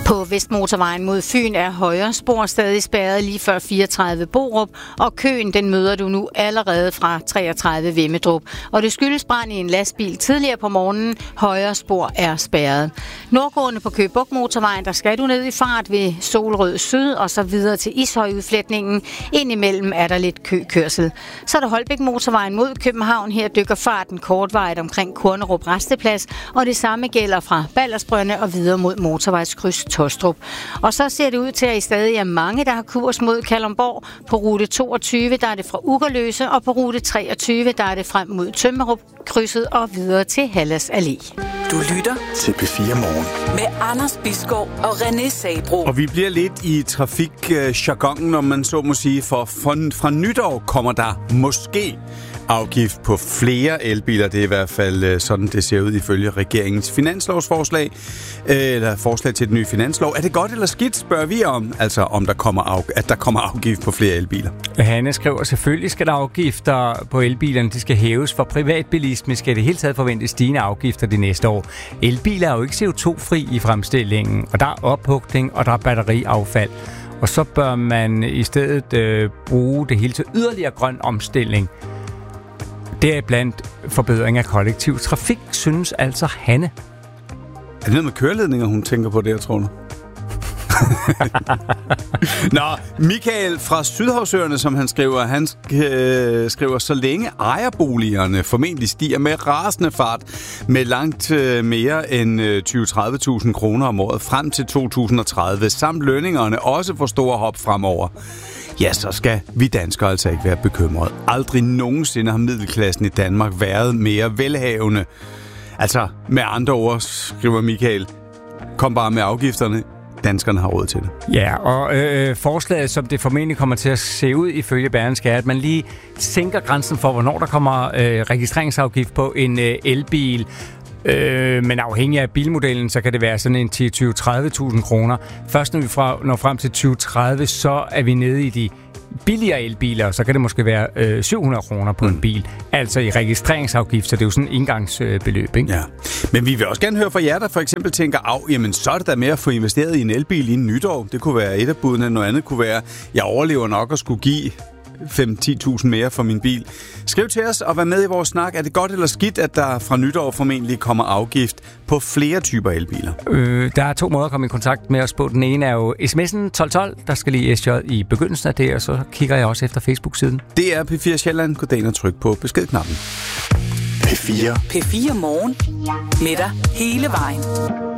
På Vestmotorvejen mod Fyn er højre spor stadig spærret lige før 34 Borup, og køen den møder du nu allerede fra 33 Vemmedrup. Og det skyldes brand i en lastbil tidligere på morgenen. Højre spor er spærret. Nordgående på Køge Bugt Motorvejen, der skal du ned i fart ved Solrød Syd og så videre til Ishøjudfletningen. Indimellem er der lidt køkørsel. Så er der Holbæk Motorvejen mod København. Her dykker farten kortvarigt omkring Kornerup Rasteplads, og det samme gælder fra Baldersbrønde og videre mod motorvejskryds Tostrup. Og så ser det ud til, at I stadig er mange, der har kurs mod Kalundborg. På rute 22, der er det fra Ugerløse, og på rute 23, der er det frem mod Tømmerup-krydset og videre til Halles Allé. Du lytter til P4 Morgen med Anders Bisgaard og René Sabro. Og vi bliver lidt i trafikjargonen, om man så må sige, for fra nytår kommer der måske afgift på flere elbiler. Det er i hvert fald sådan, det ser ud ifølge regeringens finanslovsforslag, eller forslag til den nye finanslov. Er det godt eller skidt, spørger vi om, altså om der kommer afgift på flere elbiler. Hanne skriver, selvfølgelig skal der afgifter på elbilerne, de skal hæves. For privatbilisme skal det hele taget forvente stigende afgifter de næste år. Elbiler er jo ikke CO2-fri i fremstillingen, og der er ophugning, og der er batteriaffald. Og så bør man i stedet bruge det hele til yderligere grøn omstilling. Det er blandt forbedring af kollektiv trafik, synes altså Hanne. Er det noget med køreledninger, hun tænker på det, jeg tror du? Nå, Michael fra Sydhavsøerne, som han skriver, så længe ejerboligerne formentlig stiger med rasende fart med langt mere end 20-30.000 kroner om året frem til 2030, samt lønningerne også får store hop fremover, ja, så skal vi danskere altså ikke være bekymrede. Aldrig nogensinde har middelklassen i Danmark været mere velhavende. Altså, med andre ord, skriver Michael, kom bare med afgifterne. Danskerne har råd til det. Ja, og forslaget, som det formentlig kommer til at se ud ifølge Berlingske, er, at man lige sænker grænsen for, hvornår der kommer registreringsafgift på en elbil. Men afhængig af bilmodellen, så kan det være sådan en 10-20-30.000 kroner. Først når vi når frem til 2030, så er vi nede i de billigere elbiler, så kan det måske være 700 kroner på en bil. Altså i registreringsafgift, så det er jo sådan en indgangsbeløb, ikke? Ja. Men vi vil også gerne høre fra jer, der for eksempel tænker, jamen så er det da med at få investeret i en elbil inden nytår. Det kunne være et af budene, noget andet kunne være, jeg overlever nok at skulle give 5-10.000 mere for min bil. Skriv til os og vær med i vores snak. Er det godt eller skidt, at der fra nytår formentlig kommer afgift på flere typer elbiler? Der er 2 måder at komme i kontakt med os på. Den ene er jo sms'en 1212. Der skal lige SJ i begyndelsen af det, og så kigger jeg også efter Facebook-siden. Det er P4 Sjælland. Gå derind og tryk på beskedknappen. P4 Morgen med dig hele vejen.